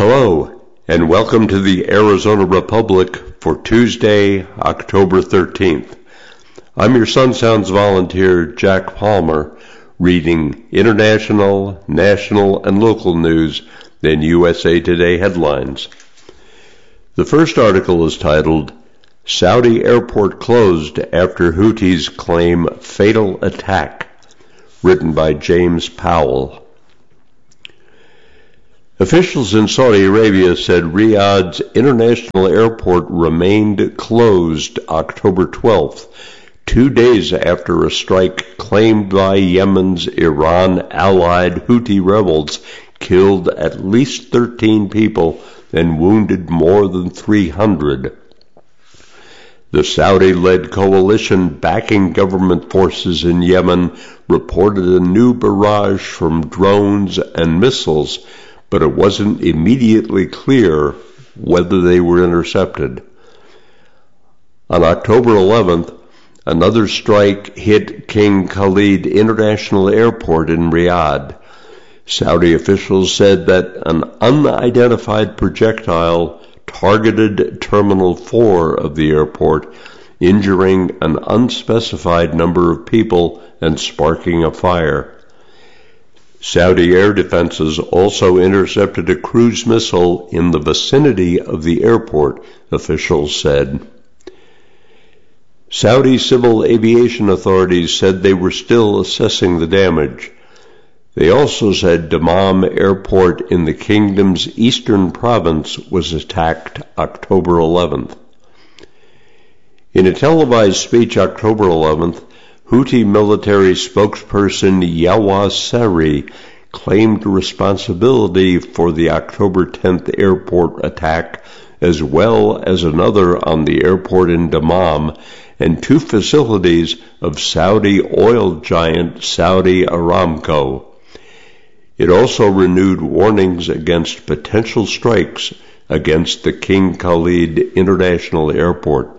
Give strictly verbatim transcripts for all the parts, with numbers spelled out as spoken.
Hello, and welcome to the Arizona Republic for Tuesday, October thirteenth. I'm your Sun Sounds volunteer, Jack Palmer, reading international, national, and local news, then U S A Today headlines. The first article is titled, Saudi Airport Closed After Houthis Claim Fatal Attack, written by James Powell. Officials in Saudi Arabia said Riyadh's international airport remained closed October twelfth, two days after a strike claimed by Yemen's Iran-allied Houthi rebels killed at least thirteen people and wounded more than three hundred. The Saudi-led coalition backing government forces in Yemen reported a new barrage from drones and missiles, but it wasn't immediately clear whether they were intercepted. On October eleventh, another strike hit King Khalid International Airport in Riyadh. Saudi officials said that an unidentified projectile targeted Terminal four of the airport, injuring an unspecified number of people and sparking a fire. Saudi air defenses also intercepted a cruise missile in the vicinity of the airport, officials said. Saudi civil aviation authorities said they were still assessing the damage. They also said Dammam Airport in the kingdom's eastern province was attacked October eleventh. In a televised speech October eleventh, Houthi military spokesperson Yawaz Sari claimed responsibility for the October tenth airport attack, as well as another on the airport in Dammam and two facilities of Saudi oil giant Saudi Aramco. It also renewed warnings against potential strikes against the King Khalid International Airport.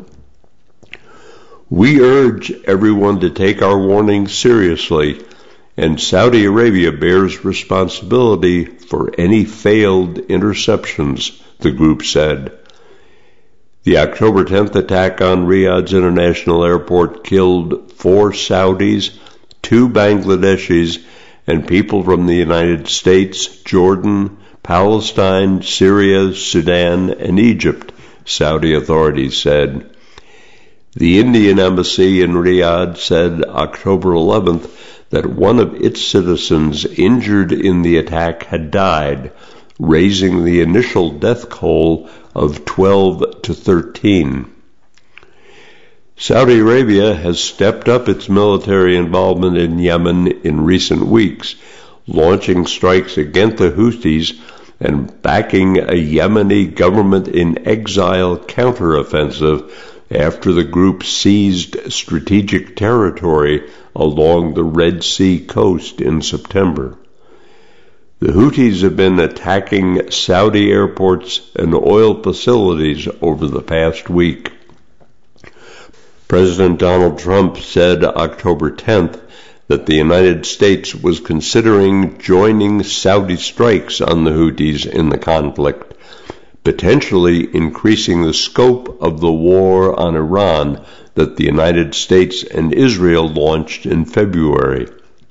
We urge everyone to take our warning seriously, and Saudi Arabia bears responsibility for any failed interceptions, the group said. The October tenth attack on Riyadh's international airport killed four Saudis, two Bangladeshis, and people from the United States, Jordan, Palestine, Syria, Sudan, and Egypt, Saudi authorities said. The Indian embassy in Riyadh said October eleventh that one of its citizens injured in the attack had died, raising the initial death toll of twelve to thirteen. Saudi Arabia has stepped up its military involvement in Yemen in recent weeks, launching strikes against the Houthis and backing a Yemeni government-in-exile counteroffensive after the group seized strategic territory along the Red Sea coast in September. The Houthis have been attacking Saudi airports and oil facilities over the past week. President Donald Trump said October tenth that the United States was considering joining Saudi strikes on the Houthis in the conflict, potentially increasing the scope of the war on Iran that the United States and Israel launched in February.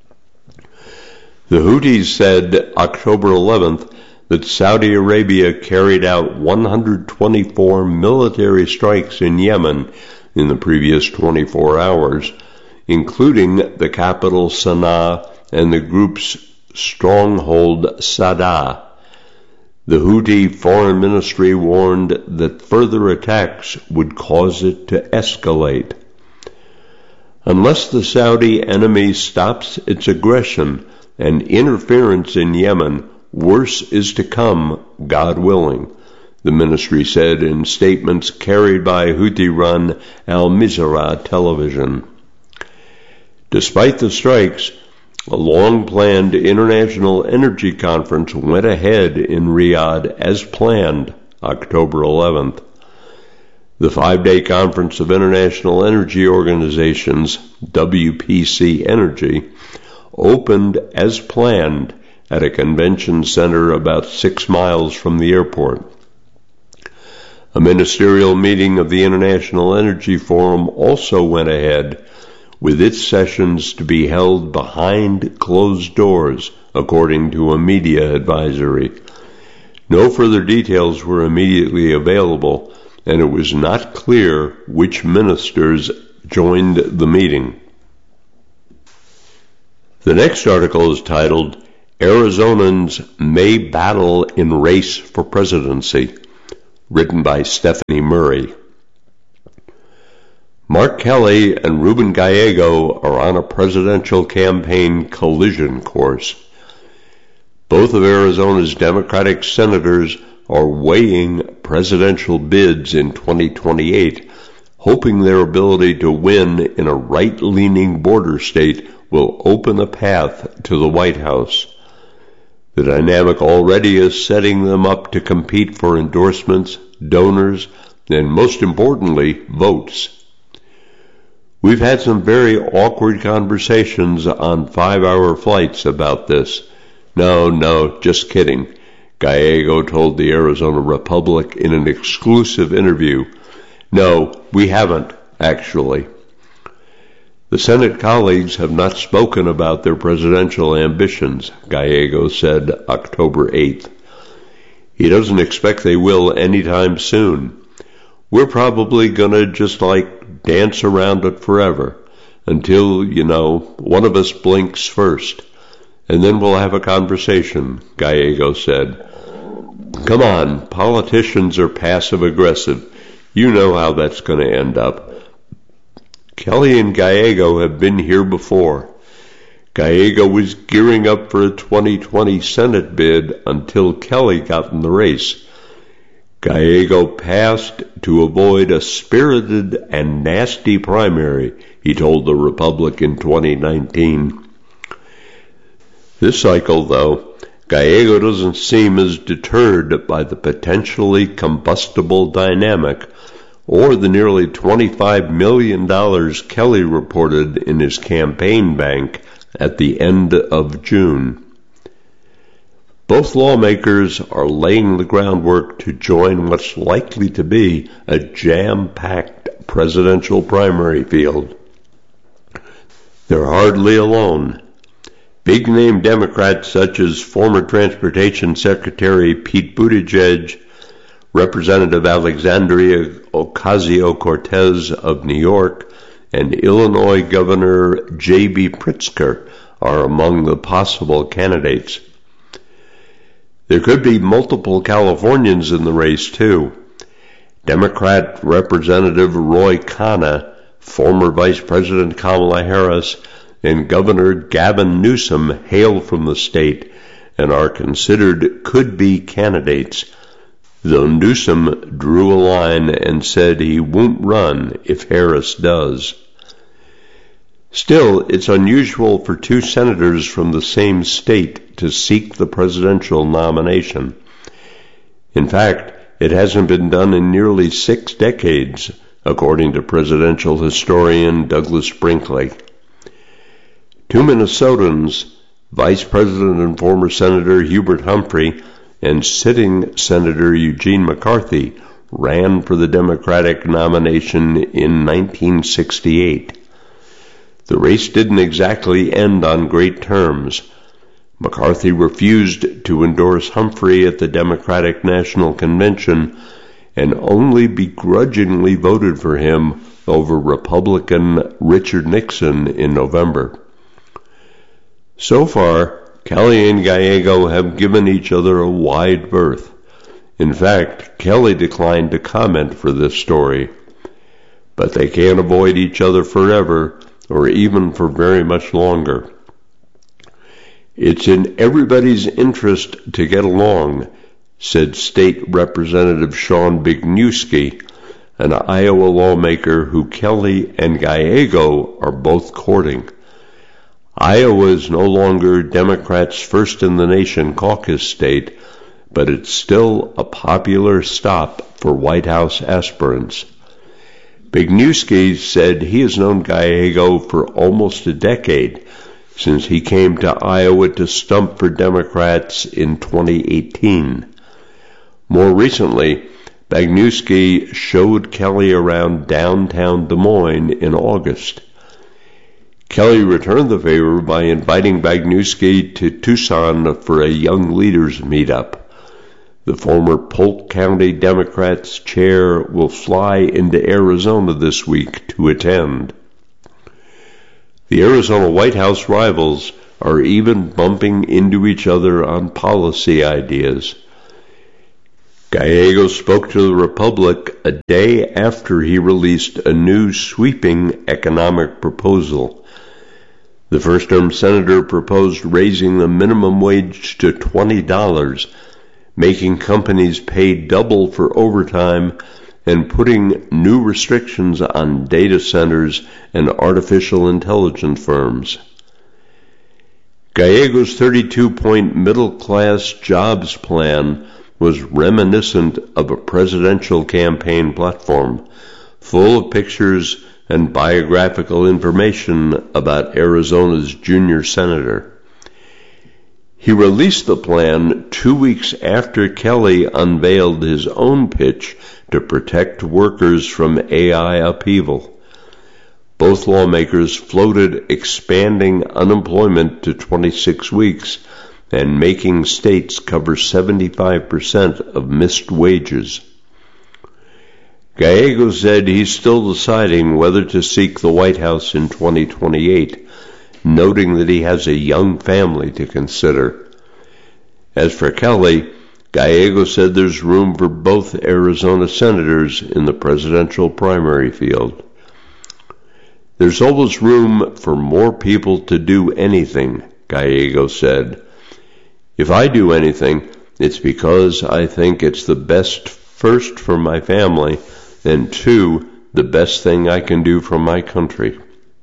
The Houthis said October eleventh that Saudi Arabia carried out one hundred twenty-four military strikes in Yemen in the previous twenty-four hours, including the capital Sana'a and the group's stronghold Sada. The Houthi foreign ministry warned that further attacks would cause it to escalate. Unless the Saudi enemy stops its aggression and interference in Yemen, worse is to come, God willing, the ministry said in statements carried by Houthi-run Al Mizrah television. Despite the strikes, a long-planned international energy conference went ahead in Riyadh as planned October eleventh. The five-day Conference of International Energy Organizations, W P C Energy, opened as planned at a convention center about six miles from the airport. A ministerial meeting of the International Energy Forum also went ahead, with its sessions to be held behind closed doors, according to a media advisory. No further details were immediately available, and it was not clear which ministers joined the meeting. The next article is titled, Arizonans May Battle in Race for Presidency, written by Stephanie Murray. Mark Kelly and Ruben Gallego are on a presidential campaign collision course. Both of Arizona's Democratic senators are weighing presidential bids in twenty twenty-eight, hoping their ability to win in a right-leaning border state will open a path to the White House. The dynamic already is setting them up to compete for endorsements, donors, and most importantly, votes. We've had some very awkward conversations on five-hour flights about this. No, no, just kidding, Gallego told the Arizona Republic in an exclusive interview. No, we haven't, actually. The Senate colleagues have not spoken about their presidential ambitions, Gallego said October eighth. He doesn't expect they will anytime soon. We're probably gonna just like dance around it forever until, you know, one of us blinks first, and then we'll have a conversation, Gallego said. Come on, politicians are passive-aggressive. You know how that's going to end up. Kelly and Gallego have been here before. Gallego was gearing up for a twenty twenty Senate bid until Kelly got in the race. Gallego passed to avoid a spirited and nasty primary, he told the Republic in twenty nineteen. This cycle, though, Gallego doesn't seem as deterred by the potentially combustible dynamic or the nearly twenty-five million dollars Kelly reported in his campaign bank at the end of June. Both lawmakers are laying the groundwork to join what's likely to be a jam-packed presidential primary field. They're hardly alone. Big-name Democrats such as former Transportation Secretary Pete Buttigieg, Representative Alexandria Ocasio-Cortez of New York, and Illinois Governor J B Pritzker are among the possible candidates. There could be multiple Californians in the race, too. Democrat Representative Roy Khanna, former Vice President Kamala Harris, and Governor Gavin Newsom hail from the state and are considered could-be candidates, though Newsom drew a line and said he won't run if Harris does. Still, it's unusual for two senators from the same state to seek the presidential nomination. In fact, it hasn't been done in nearly six decades, according to presidential historian Douglas Brinkley. Two Minnesotans, Vice President and former Senator Hubert Humphrey and sitting Senator Eugene McCarthy, ran for the Democratic nomination in nineteen sixty-eight. The race didn't exactly end on great terms. McCarthy refused to endorse Humphrey at the Democratic National Convention and only begrudgingly voted for him over Republican Richard Nixon in November. So far, Kelly and Gallego have given each other a wide berth. In fact, Kelly declined to comment for this story. But they can't avoid each other forever, or even for very much longer. It's in everybody's interest to get along, said State Representative Sean Bigniewski, an Iowa lawmaker who Kelly and Gallego are both courting. Iowa is no longer Democrats' first-in-the-nation caucus state, but it's still a popular stop for White House aspirants. Bigniewski said he has known Gallego for almost a decade, since he came to Iowa to stump for Democrats in twenty eighteen. More recently, Bagnuski showed Kelly around downtown Des Moines in August. Kelly returned the favor by inviting Bagnuski to Tucson for a Young Leaders meetup. The former Polk County Democrats chair will fly into Arizona this week to attend. The Arizona White House rivals are even bumping into each other on policy ideas. Gallegos spoke to the Republic a day after he released a new sweeping economic proposal. The first-term senator proposed raising the minimum wage to twenty dollars, making companies pay double for overtime, and putting new restrictions on data centers and artificial intelligence firms. Gallegos' thirty-two point middle-class jobs plan was reminiscent of a presidential campaign platform, full of pictures and biographical information about Arizona's junior senator. He released the plan two weeks after Kelly unveiled his own pitch to protect workers from A I upheaval. Both lawmakers floated expanding unemployment to twenty-six weeks and making states cover seventy-five percent of missed wages. Gallegos said he's still deciding whether to seek the White House in twenty twenty-eight, noting that he has a young family to consider. As for Kelly, Gallegos said there's room for both Arizona senators in the presidential primary field. There's always room for more people to do anything, Gallegos said. If I do anything, it's because I think it's the best, first for my family, and two, the best thing I can do for my country.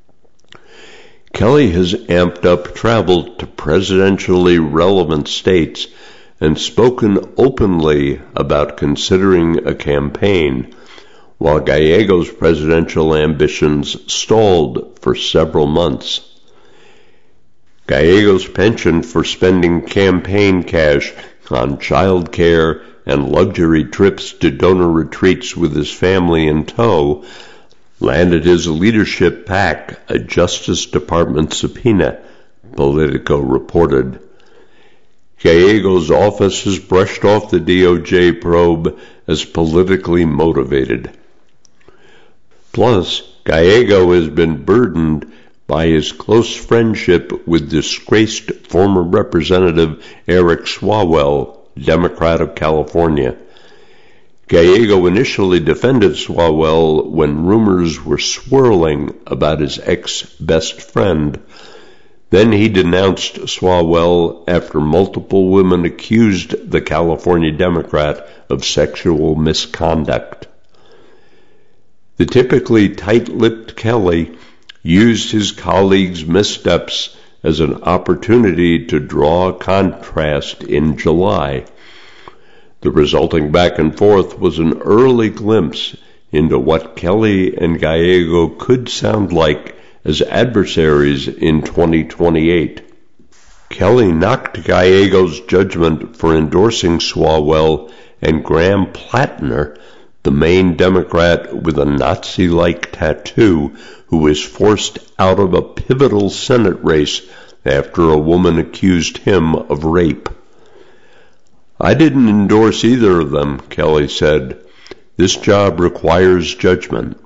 Kelly has amped up travel to presidentially relevant states and spoken openly about considering a campaign, while Gallegos' presidential ambitions stalled for several months. Gallegos' penchant for spending campaign cash on child care and luxury trips to donor retreats with his family in tow landed his leadership pack a Justice Department subpoena, Politico reported. Gallegos' office has brushed off the D O J probe as politically motivated. Plus, Gallego has been burdened by his close friendship with disgraced former Representative Eric Swalwell, Democrat of California. Gallego initially defended Swalwell when rumors were swirling about his ex-best friend. Then he denounced Swalwell after multiple women accused the California Democrat of sexual misconduct. The typically tight-lipped Kelly used his colleagues' missteps as an opportunity to draw a contrast in July. The resulting back and forth was an early glimpse into what Kelly and Gallego could sound like as adversaries in twenty twenty-eight. Kelly knocked Gallego's judgment for endorsing Swalwell and Graham Plattner, the Maine Democrat with a Nazi-like tattoo who was forced out of a pivotal Senate race after a woman accused him of rape. I didn't endorse either of them, Kelly said. This job requires judgment.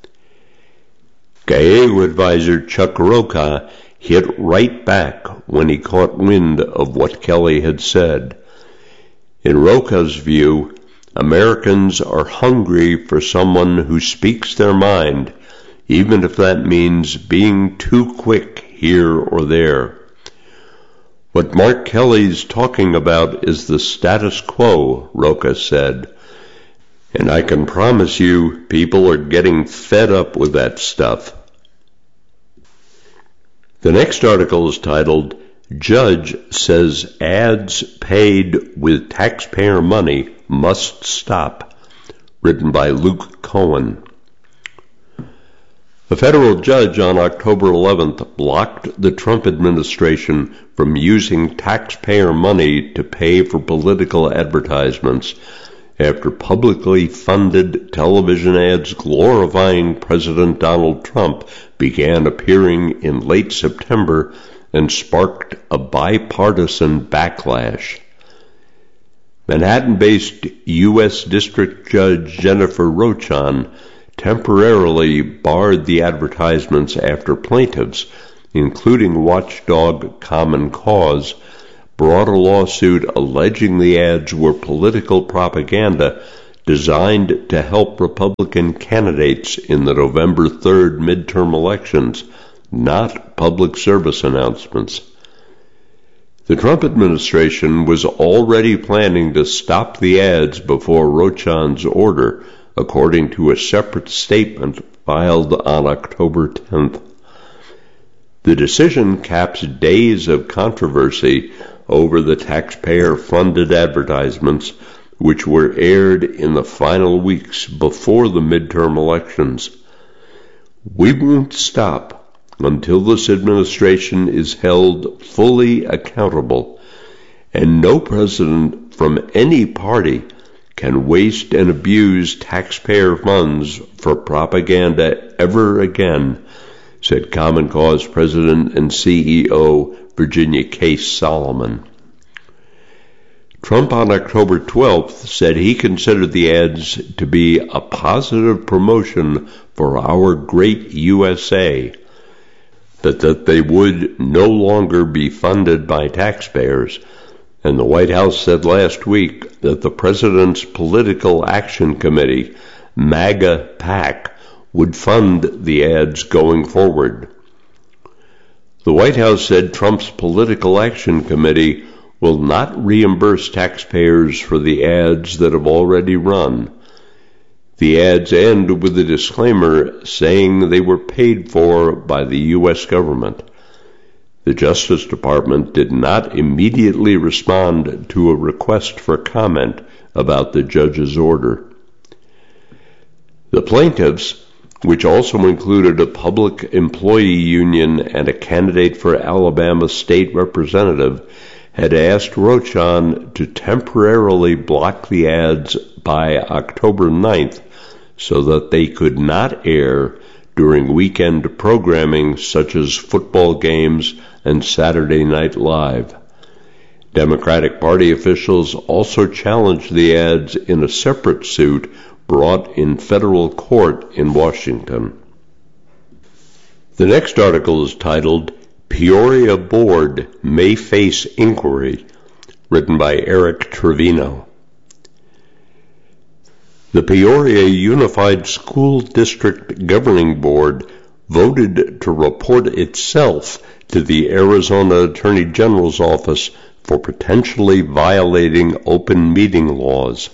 Gallego advisor Chuck Rocha hit right back when he caught wind of what Kelly had said. In Rocha's view, Americans are hungry for someone who speaks their mind, even if that means being too quick here or there. What Mark Kelly's talking about is the status quo, Rocha said. And I can promise you, people are getting fed up with that stuff. The next article is titled, Judge Says Ads Paid with Taxpayer Money Must Stop, written by Luke Cohen. A federal judge on October eleventh blocked the Trump administration from using taxpayer money to pay for political advertisements after publicly funded television ads glorifying President Donald Trump began appearing in late September and sparked a bipartisan backlash. Manhattan-based U S District Judge Jennifer Rochon temporarily barred the advertisements after plaintiffs, including watchdog Common Cause, brought a lawsuit alleging the ads were political propaganda designed to help Republican candidates in the November third midterm elections, not public service announcements. The Trump administration was already planning to stop the ads before Rochon's order, according to a separate statement filed on October tenth. The decision caps days of controversy over the taxpayer-funded advertisements, which were aired in the final weeks before the midterm elections. We won't stop until this administration is held fully accountable, and no president from any party can waste and abuse taxpayer funds for propaganda ever again, said Common Cause President and C E O Virginia K. Solomon. Trump on October twelfth said he considered the ads to be a positive promotion for our great U S A, but that they would no longer be funded by taxpayers, and the White House said last week that the President's Political Action Committee, MAGA PAC, would fund the ads going forward. The White House said Trump's Political Action Committee will not reimburse taxpayers for the ads that have already run. The ads end with a disclaimer saying they were paid for by the U S government. The Justice Department did not immediately respond to a request for comment about the judge's order. The plaintiffs, which also included a public employee union and a candidate for Alabama state representative, had asked Rochon to temporarily block the ads by October ninth so that they could not air during weekend programming such as football games and Saturday Night Live. Democratic Party officials also challenged the ads in a separate suit brought in federal court in Washington. The next article is titled, Peoria Board May Face Inquiry, written by Eric Trevino. The Peoria Unified School District Governing Board voted to report itself to the Arizona Attorney General's office for potentially violating open meeting laws.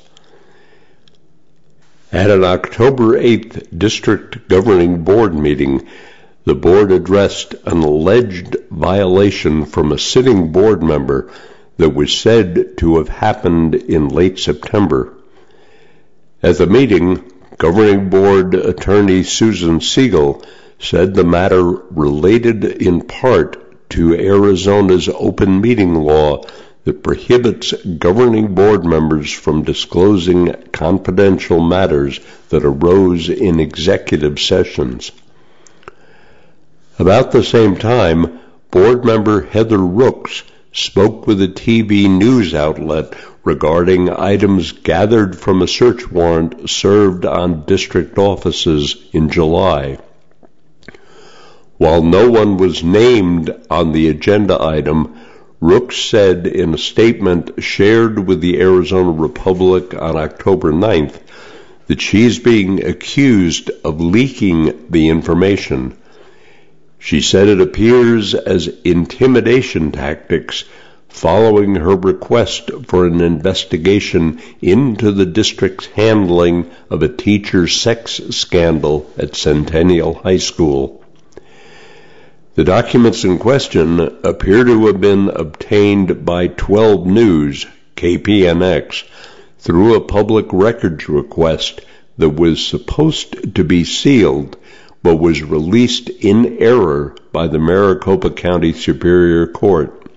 At an October eighth District Governing Board meeting, the board addressed an alleged violation from a sitting board member that was said to have happened in late September. At the meeting, Governing Board Attorney Susan Siegel said the matter related in part to Arizona's open meeting law that prohibits governing board members from disclosing confidential matters that arose in executive sessions. About the same time, board member Heather Rooks spoke with a T V news outlet regarding items gathered from a search warrant served on district offices in July. While no one was named on the agenda item, Rooks said in a statement shared with the Arizona Republic on October ninth that she's being accused of leaking the information. She said it appears as intimidation tactics following her request for an investigation into the district's handling of a teacher sex scandal at Centennial High School. The documents in question appear to have been obtained by twelve News, K P N X, through a public records request that was supposed to be sealed, but was released in error by the Maricopa County Superior Court.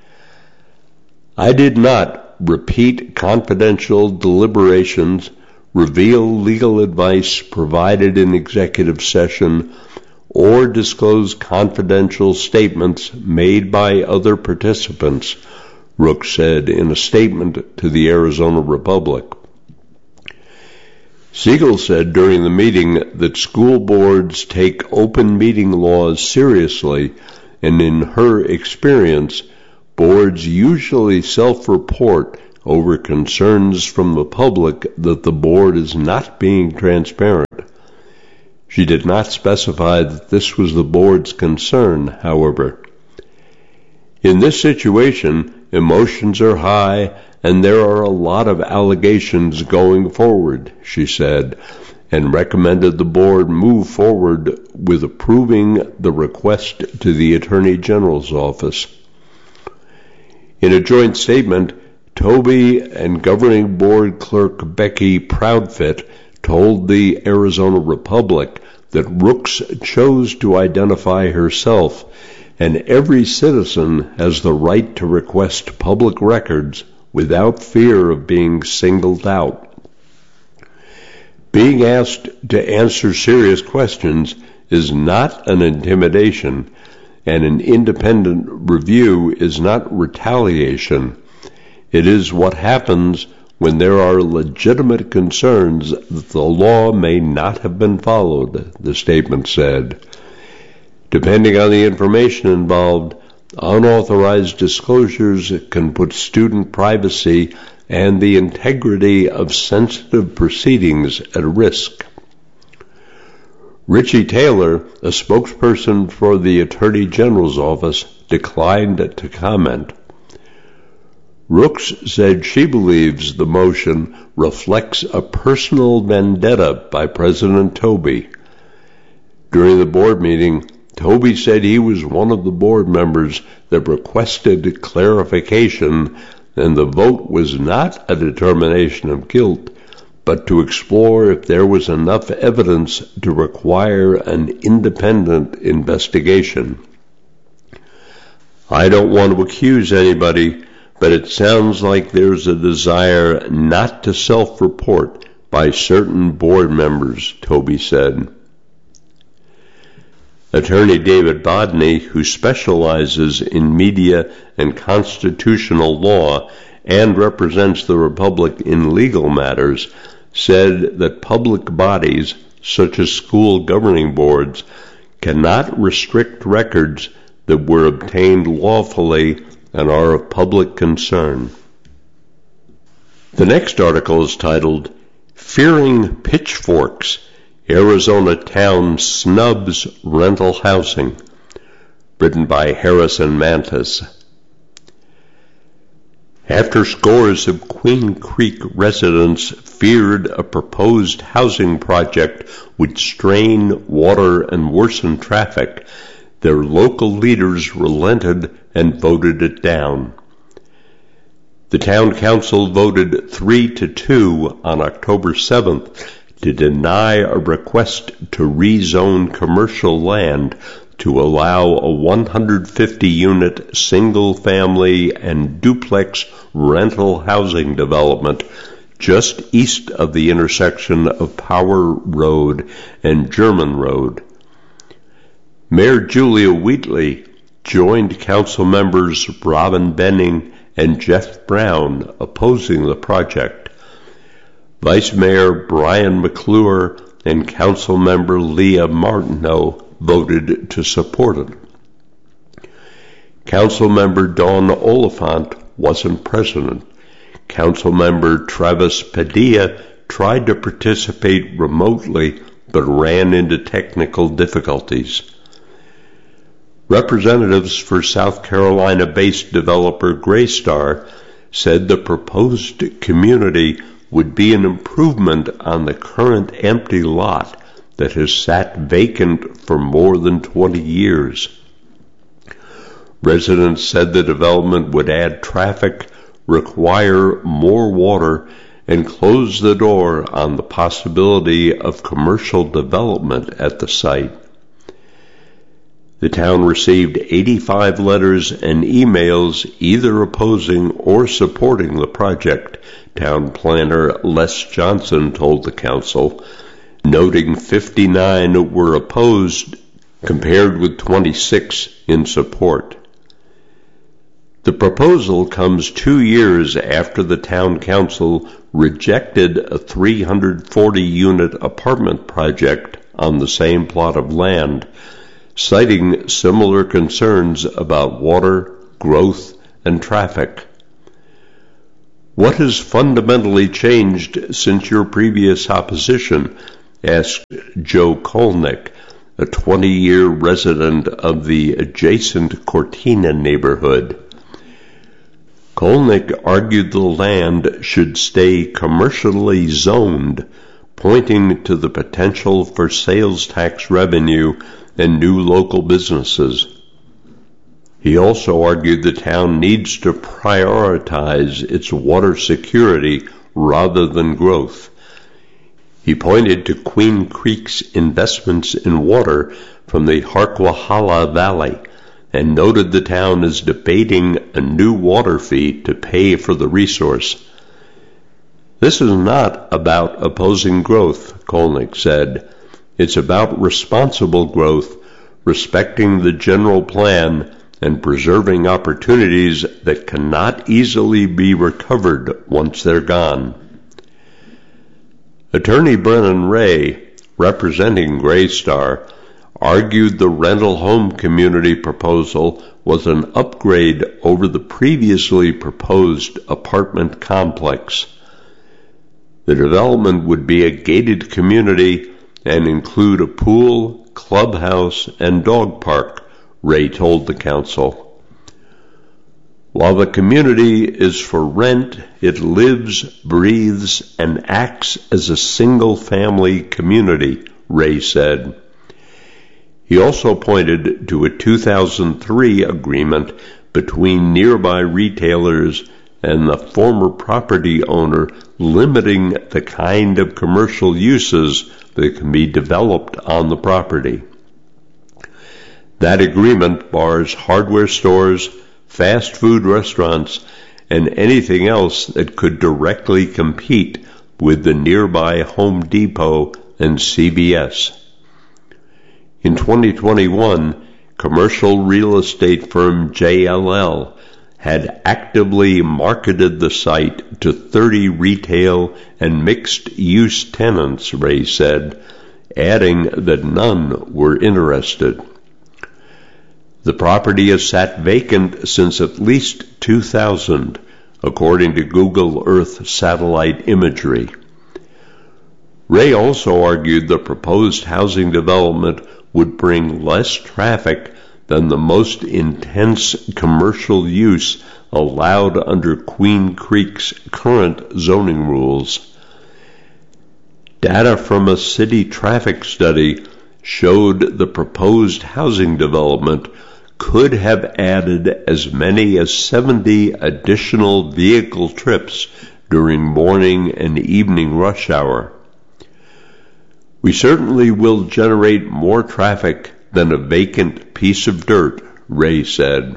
I did not repeat confidential deliberations, reveal legal advice provided in executive session, or disclose confidential statements made by other participants, Rook said in a statement to the Arizona Republic. Siegel said during the meeting that school boards take open meeting laws seriously, and in her experience, boards usually self-report over concerns from the public that the board is not being transparent. She did not specify that this was the board's concern, however. In this situation, emotions are high and there are a lot of allegations going forward, she said, and recommended the board move forward with approving the request to the Attorney General's office. In a joint statement, Tobey and Governing Board Clerk Becky Proudfit told the Arizona Republic that Rooks chose to identify herself, and every citizen has the right to request public records without fear of being singled out. Being asked to answer serious questions is not an intimidation, and an independent review is not retaliation. It is what happens when there are legitimate concerns that the law may not have been followed, the statement said. Depending on the information involved, unauthorized disclosures can put student privacy and the integrity of sensitive proceedings at risk. Richie Taylor, a spokesperson for the Attorney General's office, declined to comment. Rooks said she believes the motion reflects a personal vendetta by President Tobey. During the board meeting, Tobey said he was one of the board members that requested clarification, and the vote was not a determination of guilt, but to explore if there was enough evidence to require an independent investigation. I don't want to accuse anybody, but it sounds like there's a desire not to self-report by certain board members, Tobey said. Attorney David Bodney, who specializes in media and constitutional law and represents the Republic in legal matters, said that public bodies, such as school governing boards, cannot restrict records that were obtained lawfully and are of public concern. The next article is titled, Fearing Pitchforks, Arizona Town Snubs Rental Housing, written by Harrison Mantis. After scores of Queen Creek residents feared a proposed housing project would strain water and worsen traffic, their local leaders relented and voted it down. The town council voted three to two on October seventh to deny a request to rezone commercial land to allow a one hundred fifty unit single-family and duplex rental housing development just east of the intersection of Power Road and German Road. Mayor Julia Wheatley joined council members Robin Benning and Jeff Brown opposing the project. Vice Mayor Brian McClure and council member Leah Martineau voted to support it. Council member Dawn Oliphant wasn't present. Council member Travis Padilla tried to participate remotely but ran into technical difficulties. Representatives for South Carolina-based developer Greystar said the proposed community would be an improvement on the current empty lot that has sat vacant for more than twenty years. Residents said the development would add traffic, require more water, and closed the door on the possibility of commercial development at the site. The town received eighty-five letters and emails either opposing or supporting the project, town planner Les Johnson told the council, noting fifty-nine were opposed compared with twenty-six in support. The proposal comes two years after the town council rejected a three hundred forty unit apartment project on the same plot of land, citing similar concerns about water, growth, and traffic. What has fundamentally changed since your previous opposition? Asked Joe Kolnick, a twenty-year resident of the adjacent Cortina neighborhood. Kolnick argued the land should stay commercially zoned, pointing to the potential for sales tax revenue and new local businesses. He also argued the town needs to prioritize its water security rather than growth. He pointed to Queen Creek's investments in water from the Harquahala Valley and noted the town is debating a new water fee to pay for the resource. This is not about opposing growth, Kolnick said. It's about responsible growth, respecting the general plan, and preserving opportunities that cannot easily be recovered once they're gone. Attorney Brennan Ray, representing Greystar, argued the rental home community proposal was an upgrade over the previously proposed apartment complex. The development would be a gated community and include a pool, clubhouse, and dog park, Ray told the council. While the community is for rent, it lives, breathes, and acts as a single-family community, Ray said. He also pointed to a two thousand three agreement between nearby retailers and the former property owner limiting the kind of commercial uses that can be developed on the property. That agreement bars hardware stores, fast food restaurants, and anything else that could directly compete with the nearby Home Depot and C V S. In twenty twenty-one, commercial real estate firm J L L had actively marketed the site to thirty retail and mixed-use tenants, Ray said, adding that none were interested. The property has sat vacant since at least two thousand, according to Google Earth satellite imagery. Ray also argued the proposed housing development would bring less traffic than the most intense commercial use allowed under Queen Creek's current zoning rules. Data from a city traffic study showed the proposed housing development could have added as many as seventy additional vehicle trips during morning and evening rush hour. We certainly will generate more traffic than a vacant piece of dirt, Ray said.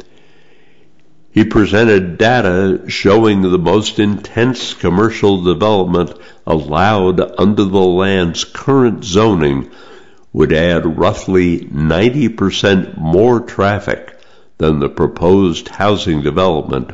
He presented data showing the most intense commercial development allowed under the land's current zoning would add roughly ninety percent more traffic than the proposed housing development.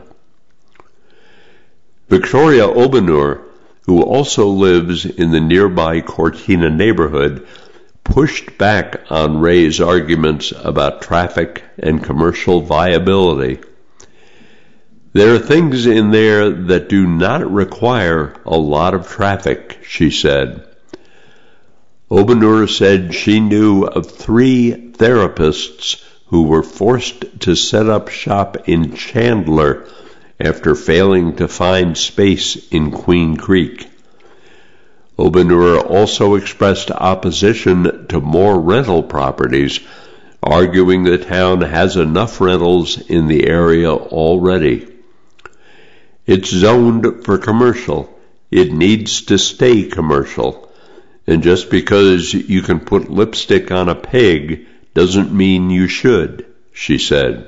Victoria Obenur, who also lives in the nearby Cortina neighborhood, pushed back on Ray's arguments about traffic and commercial viability. There are things in there that do not require a lot of traffic, she said. Obenur said she knew of three therapists who were forced to set up shop in Chandler after failing to find space in Queen Creek. Obenur also expressed opposition to more rental properties, arguing the town has enough rentals in the area already. It's zoned for commercial, It needs to stay commercial. And just because you can put lipstick on a pig doesn't mean you should, she said.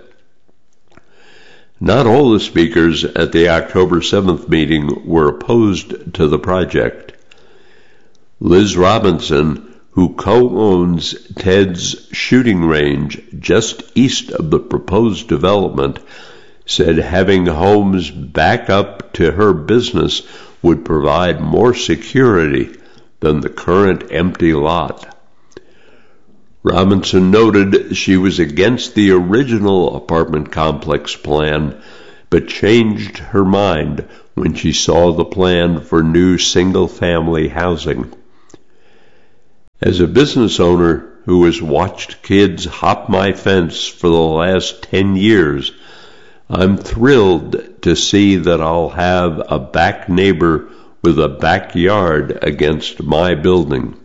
Not all the speakers at the October seventh meeting were opposed to the project. Liz Robinson, who co-owns Ted's shooting range just east of the proposed development, said having homes back up to her business would provide more security than the current empty lot. Robinson noted she was against the original apartment complex plan, but changed her mind when she saw the plan for new single-family housing. As a business owner who has watched kids hop my fence for the last ten years, I'm thrilled to see that I'll have a back neighbor with a backyard against my building.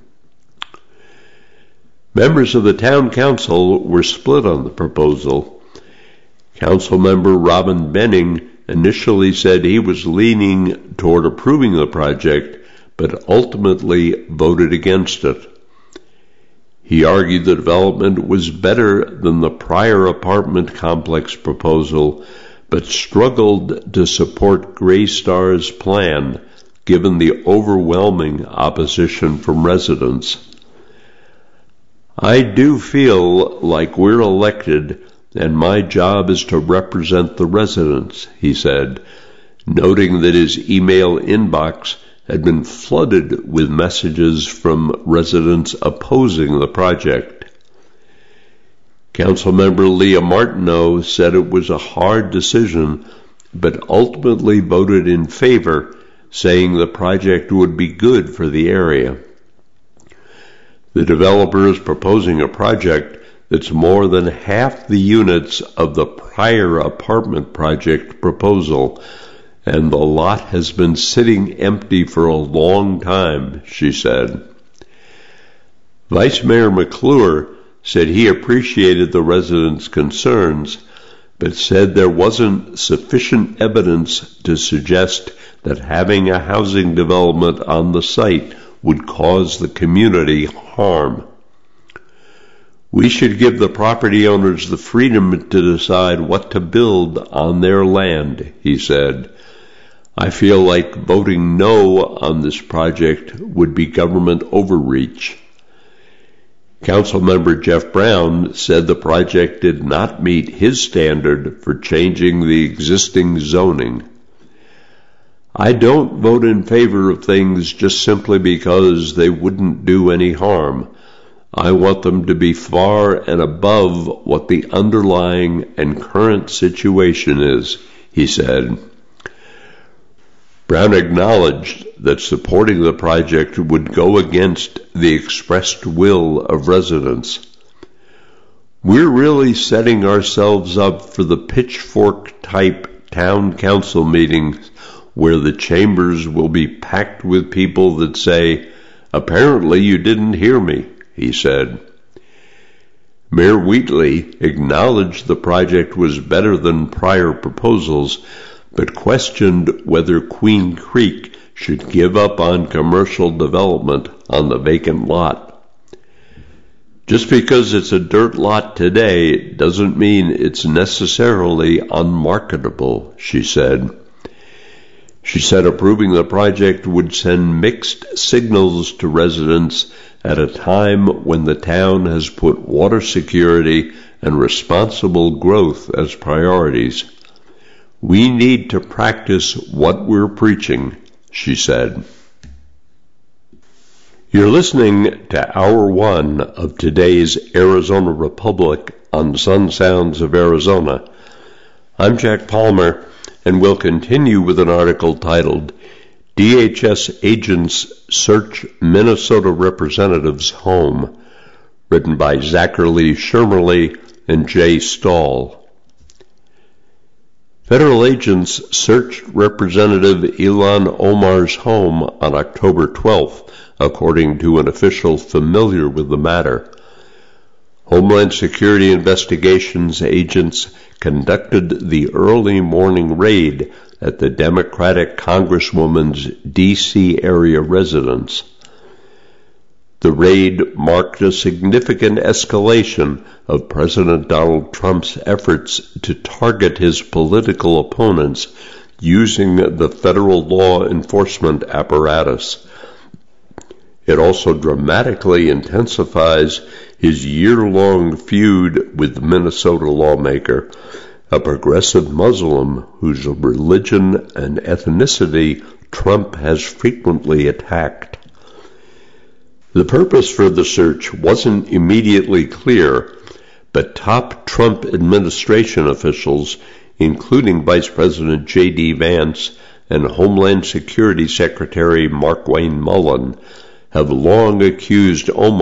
Members of the town council were split on the proposal. Councilmember Robin Benning initially said he was leaning toward approving the project, but ultimately voted against it. He argued the development was better than the prior apartment complex proposal, but struggled to support Graystar's plan given the overwhelming opposition from residents. I do feel like we're elected and my job is to represent the residents, he said, noting that his email inbox had been flooded with messages from residents opposing the project. Councilmember Leah Martineau said it was a hard decision, but ultimately voted in favor, saying the project would be good for the area. The developer is proposing a project that's more than half the units of the prior apartment project proposal, and the lot has been sitting empty for a long time, she said. Vice Mayor McClure said he appreciated the residents' concerns, but said there wasn't sufficient evidence to suggest that having a housing development on the site would cause the community harm. We should give the property owners the freedom to decide what to build on their land, he said. I feel like voting no on this project would be government overreach. Councilmember Jeff Brown said the project did not meet his standard for changing the existing zoning. I don't vote in favor of things just simply because they wouldn't do any harm. I want them to be far and above what the underlying and current situation is, he said. Brown acknowledged that supporting the project would go against the expressed will of residents. We're really setting ourselves up for the pitchfork-type town council meetings where the chambers will be packed with people that say, "Apparently you didn't hear me," he said. Mayor Wheatley acknowledged the project was better than prior proposals, but questioned whether Queen Creek should give up on commercial development on the vacant lot. Just because it's a dirt lot today doesn't mean it's necessarily unmarketable, she said. She said approving the project would send mixed signals to residents at a time when the town has put water security and responsible growth as priorities. We need to practice what we're preaching, she said. You're listening to Hour One of today's Arizona Republic on Sun Sounds of Arizona. I'm Jack Palmer, and we'll continue with an article titled D H S Agents Search Minnesota Representative's Home, written by Zachary Shermerly and Jay Stahl. Federal agents searched Representative Ilhan Omar's home on October twelfth, according to an official familiar with the matter. Homeland Security investigations agents conducted the early morning raid at the Democratic Congresswoman's D C area residence. The raid marked a significant escalation of President Donald Trump's efforts to target his political opponents using the federal law enforcement apparatus. It also dramatically intensifies his year-long feud with the Minnesota lawmaker, a progressive Muslim whose religion and ethnicity Trump has frequently attacked. The purpose for the search wasn't immediately clear, but top Trump administration officials, including Vice President J D Vance and Homeland Security Secretary Markwayne Mullin, have long accused Omar